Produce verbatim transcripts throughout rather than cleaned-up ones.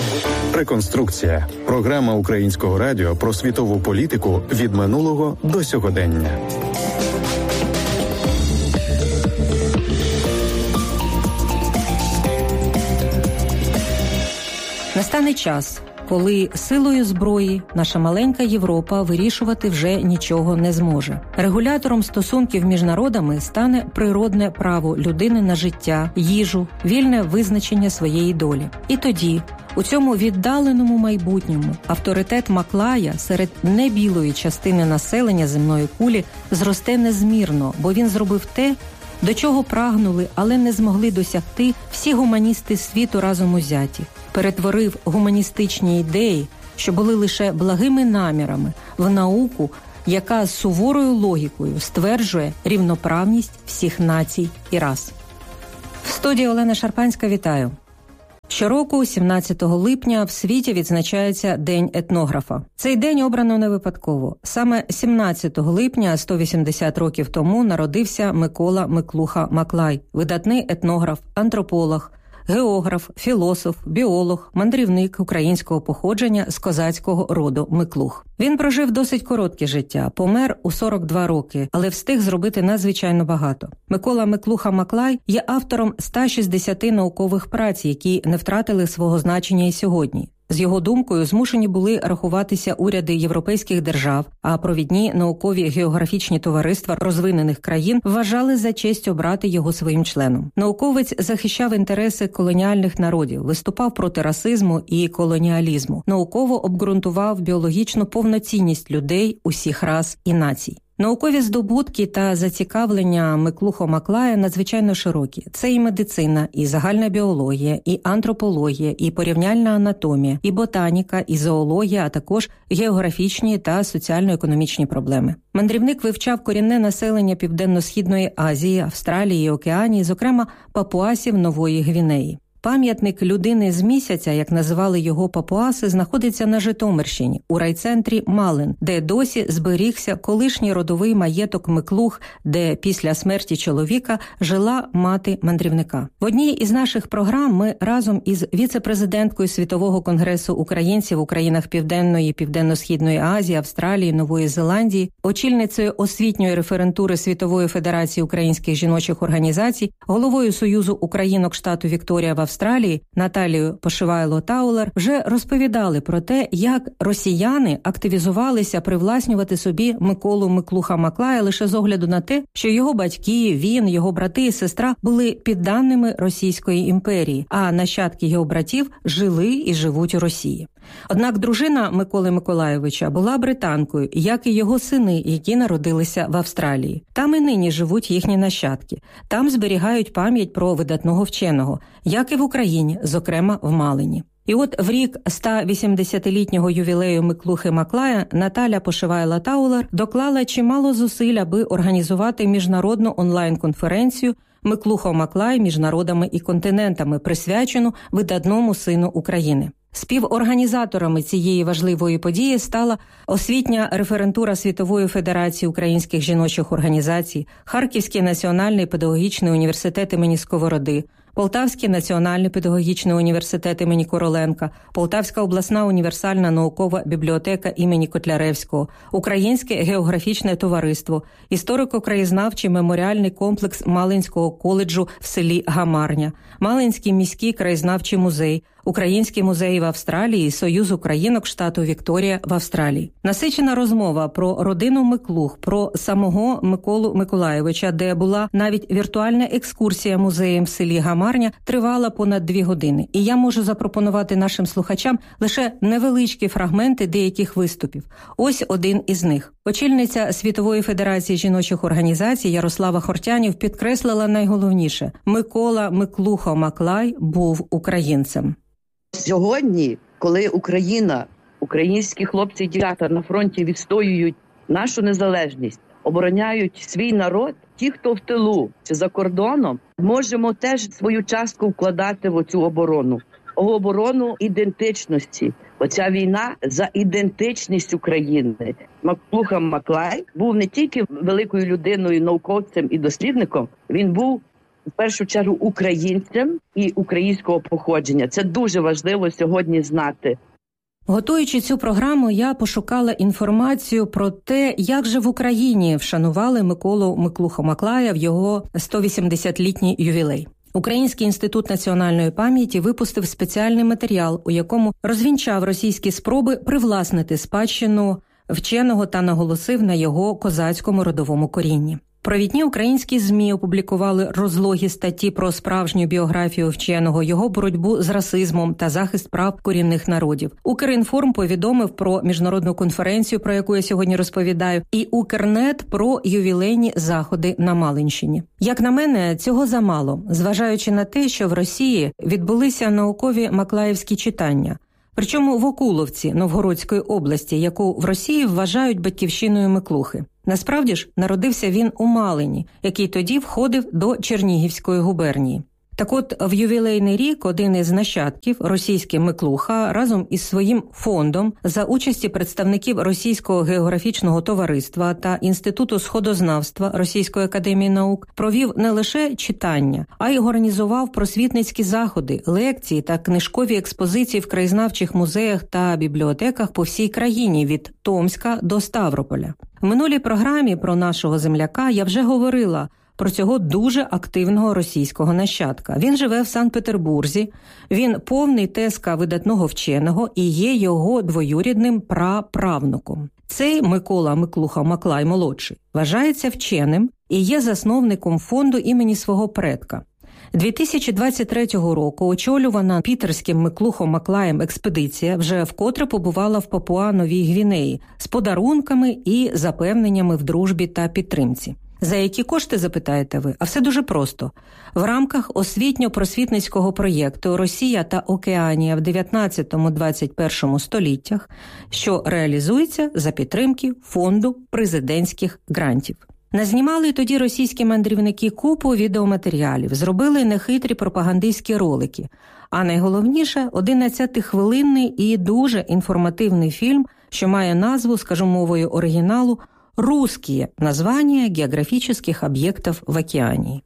Реконструкція. Програма Українського радіо про світову політику від минулого до сьогодення. Настане час, коли силою зброї наша маленька Європа вирішувати вже нічого не зможе. Регулятором стосунків між народами стане природне право людини на життя, їжу, вільне визначення своєї долі. І тоді, у цьому віддаленому майбутньому, авторитет Маклая серед небілої частини населення земної кулі зросте незмірно, бо він зробив те, до чого прагнули, але не змогли досягти всі гуманісти світу разом узяті. Перетворив гуманістичні ідеї, що були лише благими намірами, в науку, яка з суворою логікою стверджує рівноправність всіх націй і рас. В студії Олена Шарпанська, вітаю. Щороку, сімнадцятого липня, в світі відзначається День етнографа. Цей день обрано не випадково. Саме сімнадцятого липня, сто вісімдесят років тому, народився Микола Миклуха Маклай, видатний етнограф, антрополог, географ, філософ, біолог, мандрівник українського походження з козацького роду Миклух. Він прожив досить коротке життя, помер у сорок два роки, але встиг зробити надзвичайно багато. Микола Миклуха Маклай є автором ста шістдесяти наукових праць, які не втратили свого значення і сьогодні. З його думкою змушені були рахуватися уряди європейських держав, а провідні наукові географічні товариства розвинених країн вважали за честь обрати його своїм членом. Науковець захищав інтереси колоніальних народів, виступав проти расизму і колоніалізму, науково обґрунтував біологічну повноцінність людей усіх рас і націй. Наукові здобутки та зацікавлення Миклухо Маклая надзвичайно широкі. Це і медицина, і загальна біологія, і антропологія, і порівняльна анатомія, і ботаніка, і зоологія, а також географічні та соціально-економічні проблеми. Мандрівник вивчав корінне населення Південно-Східної Азії, Австралії і Океанії, зокрема папуасів Нової Гвінеї. Пам'ятник людини з місяця, як називали його папуаси, знаходиться на Житомирщині, у райцентрі Малин, де досі зберігся колишній родовий маєток Миклух, де після смерті чоловіка жила мати мандрівника. В одній із наших програм ми разом із віце-президенткою Світового конгресу українців у країнах Південної, Південно-Східної Азії, Австралії, Нової Зеландії, очільницею освітньої референтури Світової Федерації українських жіночих організацій, головою Союзу українок штату Вікторія в Австралії, Австралії Наталією Пошивайло-Таулер вже розповідали про те, як росіяни активізувалися привласнювати собі Миколу Миклуха Маклая лише з огляду на те, що його батьки, він, його брати і сестра були підданими Російської імперії, а нащадки його братів жили і живуть у Росії. Однак дружина Миколи Миколайовича була британкою, як і його сини, які народилися в Австралії. Там і нині живуть їхні нащадки. Там зберігають пам'ять про видатного вченого, як і в Україні, зокрема в Малині. І от в рік ста вісімдесятилітнього ювілею Миклухи Маклая Наталя Пошивайло-Таулер доклала чимало зусиль, аби організувати міжнародну онлайн-конференцію «Миклухо Маклай між народами і континентами», присвячену видатному сину України. Співорганізаторами цієї важливої події стала освітня референтура Світової Федерації українських жіночих організацій, Харківський національний педагогічний університет імені Сковороди, Полтавський національний педагогічний університет імені Короленка, Полтавська обласна універсальна наукова бібліотека імені Котляревського, Українське географічне товариство, історико-краєзнавчий меморіальний комплекс Малинського коледжу в селі Гамарня, Малинський міський краєзнавчий музей, Український музей в Австралії, Союз українок штату Вікторія в Австралії. Насичена розмова про родину Миклух, про самого Миколу Миколайовича, де була навіть віртуальна екскурсія музеєм в селі Гамарня, тривала понад дві години. І я можу запропонувати нашим слухачам лише невеличкі фрагменти деяких виступів. Ось один із них. Очільниця Світової Федерації жіночих організацій Ярослава Хортянів підкреслила найголовніше – Микола Миклухо Маклай був українцем. Сьогодні, коли Україна, українські хлопці і дівчата на фронті відстоюють нашу незалежність, обороняють свій народ, ті, хто в тилу чи за кордоном, можемо теж свою частку вкладати в оцю оборону. В оборону ідентичності. Оця війна за ідентичність України. Миклуха Маклай був не тільки великою людиною, науковцем і дослідником, він був в першу чергу українцям і українського походження. Це дуже важливо сьогодні знати. Готуючи цю програму, я пошукала інформацію про те, як же в Україні вшанували Миколу Миклуху-Маклая в його сто вісімдесятилітній ювілей. Український інститут національної пам'яті випустив спеціальний матеріал, у якому розвінчав російські спроби привласнити спадщину вченого та наголосив на його козацькому родовому корінні. Провідні українські ЗМІ опублікували розлогі статті про справжню біографію вченого, його боротьбу з расизмом та захист прав корінних народів. Укрінформ повідомив про міжнародну конференцію, про яку я сьогодні розповідаю, і Укрнет про ювілейні заходи на Малинщині. Як на мене, цього замало, зважаючи на те, що в Росії відбулися наукові маклаївські читання. Причому в Окуловці Новгородської області, яку в Росії вважають батьківщиною Миклухи. Насправді ж, народився він у Малині, який тоді входив до Чернігівської губернії. Так от, в ювілейний рік один із нащадків, російський Миклуха, разом із своїм фондом за участі представників Російського географічного товариства та Інституту сходознавства Російської академії наук провів не лише читання, а й організував просвітницькі заходи, лекції та книжкові експозиції в краєзнавчих музеях та бібліотеках по всій країні від Томська до Ставрополя. В минулій програмі про нашого земляка я вже говорила про цього дуже активного російського нащадка. Він живе в Санкт-Петербурзі, він повний тезка видатного вченого і є його двоюрідним праправнуком. Цей Микола Миклуха-Маклай молодший вважається вченим і є засновником фонду імені свого предка. дві тисячі двадцять третього року очолювана пітерським Миклухом-Маклаєм експедиція вже вкотре побувала в Папуа-Новій Гвінеї з подарунками і запевненнями в дружбі та підтримці. За які кошти, запитаєте ви? А все дуже просто. В рамках освітньо-просвітницького проєкту «Росія та Океанія в дев'ятнадцятому-двадцять першому століттях», що реалізується за підтримки фонду президентських грантів. Назнімали тоді російські мандрівники купу відеоматеріалів, зробили нехитрі пропагандистські ролики, а найголовніше – одинадцятихвилинний і дуже інформативний фільм, що має назву, скажу мовою оригіналу, «Русские. Названня географічних об'єктів в океані».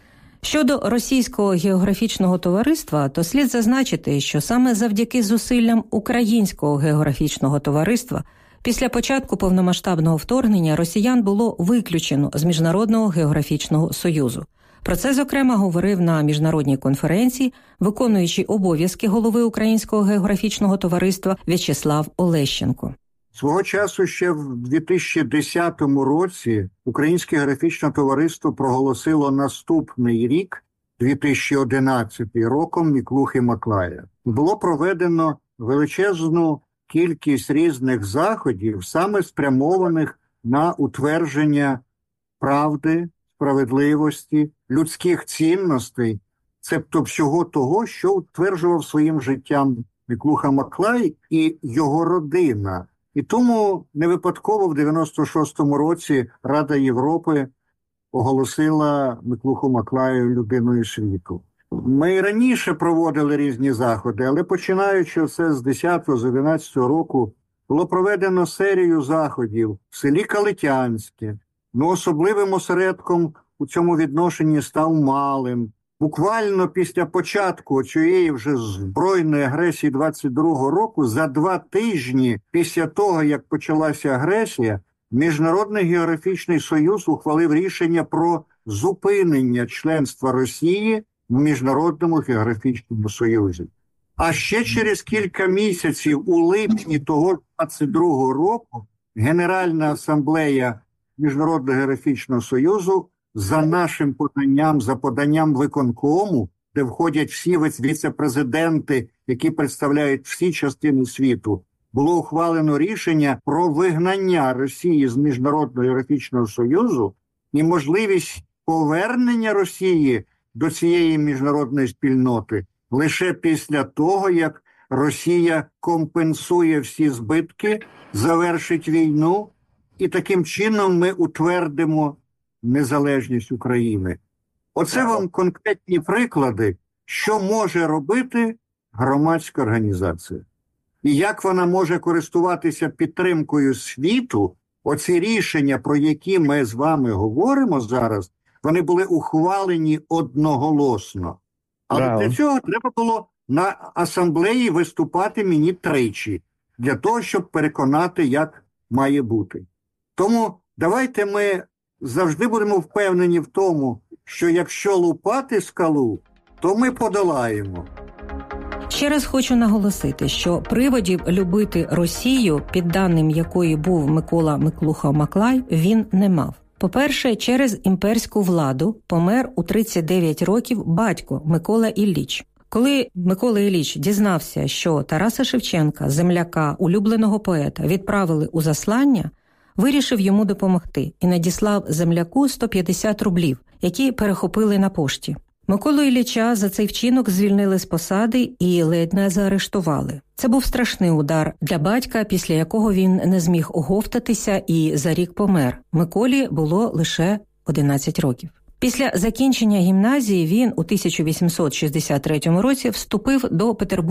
Щодо Російського географічного товариства, то слід зазначити, що саме завдяки зусиллям Українського географічного товариства після початку повномасштабного вторгнення росіян було виключено з Міжнародного географічного союзу. Про це, зокрема, говорив на міжнародній конференції виконуючий обов'язки голови Українського географічного товариства В'ячеслав Олещенко. Свого часу ще в дві тисячі десятому році Українське географічне товариство проголосило наступний рік, дві тисячі одинадцятий, роком Миклухи-Маклая. Було проведено величезну кількість різних заходів, саме спрямованих на утвердження правди, справедливості, людських цінностей, цебто всього того, що утверджував своїм життям Миклуха-Маклай і його родина. І тому не випадково в дев'яносто шостому році Рада Європи оголосила Миклуху-Маклая людиною світу. Ми і раніше проводили різні заходи, але починаючи це з десятого, з одинадцятого року, було проведено серію заходів в селі Калитянське. Ну, особливим осередком у цьому відношенні став Малин. Буквально після початку цієї вже збройної агресії двадцять другого року, за два тижні після того, як почалася агресія, Міжнародний географічний союз ухвалив рішення про зупинення членства Росії в Міжнародному географічному союзі. А ще через кілька місяців, у липні того двадцять другого року, Генеральна асамблея Міжнародного географічного союзу за нашим поданням, за поданням виконкому, де входять всі віце-президенти, які представляють всі частини світу, було ухвалено рішення про вигнання Росії з Міжнародного географічного союзу і можливість повернення Росії до цієї міжнародної спільноти лише після того, як Росія компенсує всі збитки, завершить війну, і таким чином ми утвердимо незалежність України. Оце вам конкретні приклади, що може робити громадська організація. І як вона може користуватися підтримкою світу. Оці рішення, про які ми з вами говоримо зараз, Вони були ухвалені одноголосно. Але Браво. для цього треба було на асамблеї виступати мені тричі, для того, щоб переконати, як має бути. Тому давайте ми завжди будемо впевнені в тому, що якщо лупати скалу, то ми подолаємо. Ще раз хочу наголосити, що приводів любити Росію, підданим якої був Микола Миклуха Маклай, він не мав. По-перше, через імперську владу помер у тридцять дев'ять років батько Микола Ілліч. Коли Микола Ілліч дізнався, що Тараса Шевченка, земляка, улюбленого поета, відправили у заслання, вирішив йому допомогти і надіслав земляку сто п'ятдесят рублів, які перехопили на пошті. Миколу Ілліча за цей вчинок звільнили з посади і ледь не заарештували. Це був страшний удар для батька, після якого він не зміг оговтатися і за рік помер. Миколі було лише одинадцять років. Після закінчення гімназії він у тисяча вісімсот шістдесят третьому році вступив до Петербурзького